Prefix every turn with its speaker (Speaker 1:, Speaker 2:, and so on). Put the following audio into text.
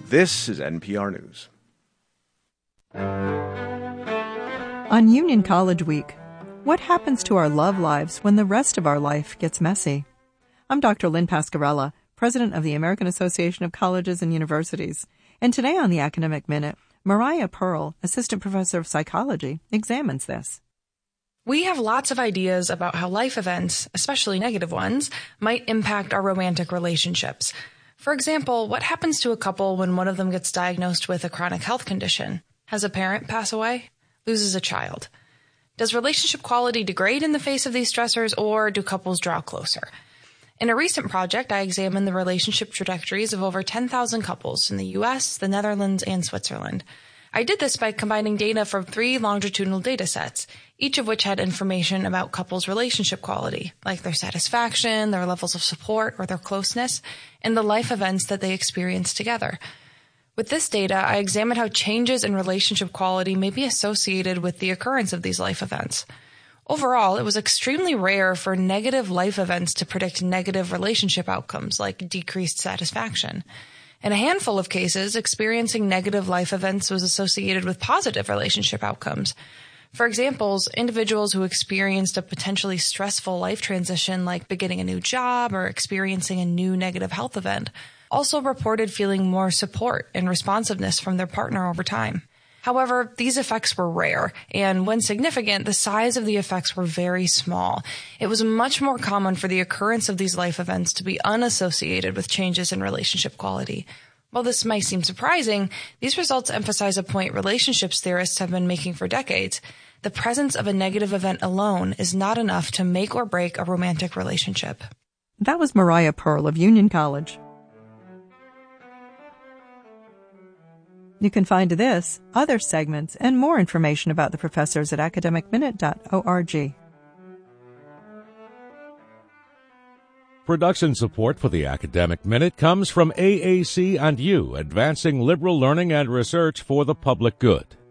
Speaker 1: This is NPR News.
Speaker 2: On Union College Week, what happens to our love lives when the rest of our life gets messy? I'm Dr. Lynn Pascarella, president of the American Association of Colleges and Universities. And today on the Academic Minute, Mariah Pearl, assistant professor of psychology, examines this.
Speaker 3: We have lots of ideas about how life events, especially negative ones, might impact our romantic relationships. For example, what happens to a couple when one of them gets diagnosed with a chronic health condition? Has a parent pass away? Loses a child? Does relationship quality degrade in the face of these stressors, or do couples draw closer? In a recent project, I examined the relationship trajectories of over 10,000 couples in the U.S., the Netherlands, and Switzerland. I did this by combining data from 3 longitudinal data sets, each of which had information about couples' relationship quality, like their satisfaction, their levels of support, or their closeness, and the life events that they experienced together. With this data, I examined how changes in relationship quality may be associated with the occurrence of these life events. Overall, it was extremely rare for negative life events to predict negative relationship outcomes, like decreased satisfaction. In a handful of cases, experiencing negative life events was associated with positive relationship outcomes. For example, individuals who experienced a potentially stressful life transition, like beginning a new job or experiencing a new negative health event, also reported feeling more support and responsiveness from their partner over time. However, these effects were rare, and when significant, the size of the effects were very small. It was much more common for the occurrence of these life events to be unassociated with changes in relationship quality. While this might seem surprising, these results emphasize a point relationships theorists have been making for decades. The presence of a negative event alone is not enough to make or break a romantic relationship.
Speaker 2: That was Mariah Pearl of Union College. You can find this, other segments, and more information about the professors at academicminute.org.
Speaker 4: Production support for the Academic Minute comes from AAC and you, advancing liberal learning and research for the public good.